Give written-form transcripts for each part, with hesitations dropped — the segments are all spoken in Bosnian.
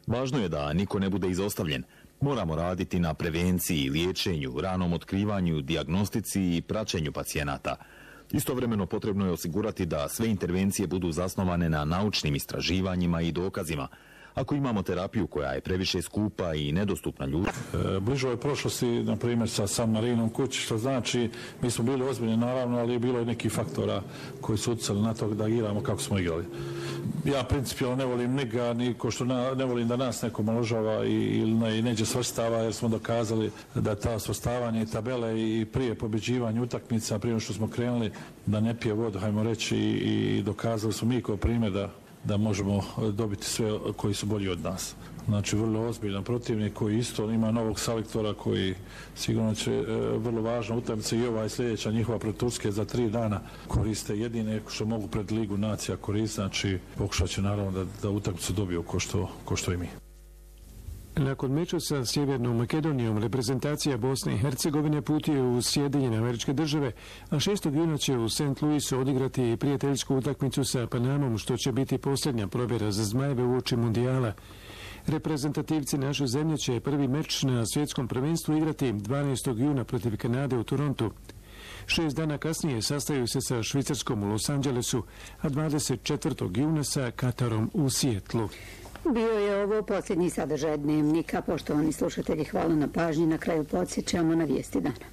Važno je da niko ne bude izostavljen. Moramo raditi na prevenciji, liječenju, ranom otkrivanju, dijagnostici i praćenju pacijenata. Istovremeno potrebno je osigurati da sve intervencije budu zasnovane na naučnim istraživanjima i dokazima. Ako imamo terapiju koja je previše skupa i nedostupna ljudima... Bližoj prošlosti, na primjer, sa San Marinom kući, što znači, mi smo bili ozbiljni, naravno, ali je bilo i nekih faktora koji su utjecali na to da igramo kako smo igrali. Ja principijalno ne volim njega, ni ko što ne volim da nas neko omalovažava ili neđe svrstava, jer smo dokazali da ta svrstavanje tabele i prije pobjeđivanja utakmica, prije što smo krenuli, da ne pije vodu, hajmo reći, i dokazali smo mi kao primjer da možemo dobiti sve koji su bolji od nas. Znači, vrlo ozbiljan protivnik koji isto ima novog selektora koji sigurno će vrlo važna utakmica i ova i sljedeća njihova pred Turske za 3 dana koriste jedine što mogu pred Ligu nacija koristiti, znači pokušat će naravno da utakmicu dobiju ko što i mi. Nakon meča sa Sjevernom Makedonijom, reprezentacija Bosne i Hercegovine putuje u Sjedinjene Američke Države, a 6. juna će u St. Louisu odigrati prijateljsku utakmicu sa Panamom, što će biti posljednja provjera za Zmajeve uoči mundijala. Reprezentativci naše zemlje će prvi meč na svjetskom prvenstvu igrati 12. juna protiv Kanade u Torontu. 6 dana kasnije sastaju se sa Švicarskom u Los Angelesu, a 24. juna sa Katarom u Sijetlu. Bio je ovo posljednji sadržaj Dnevnika. Poštovani slušatelji, hvala na pažnji. Na kraju podsjećamo na vijesti dana.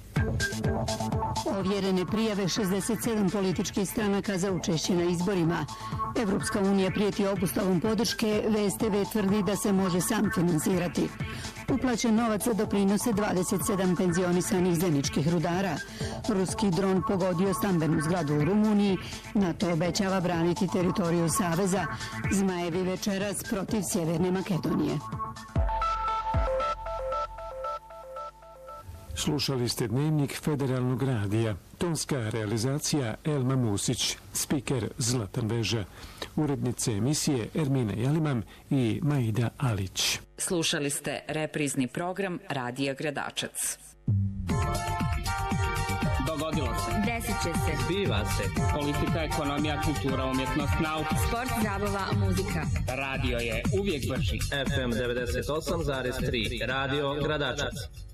Ovjerene prijave 67 političkih stranaka za učešće na izborima. Evropska unija prijeti obustavom podrške, VSTV tvrdi da se može sam finansirati. Uplaćen novac doprinose 27 penzionisanih zemljičkih rudara. Ruski dron pogodio stambenu zgradu u Rumuniji. NATO obećava braniti teritoriju Saveza. Zmajevi večeras protiv Sjeverne Makedonije. Slušali ste Dnevnik Federalnog radija. Tonska realizacija Elma Musić, spiker Zlatan Veža, urednice emisije Ermina Jaliman i Maida Alić. Slušali ste reprizni program Radija Gradačac. Dogodilo se. Desit će se. Zbiva se. Politika, ekonomija, kultura, umjetnost, nauka. Sport, zabava, muzika. Radio je uvijek brži. FM 98,3. Radio Gradačac.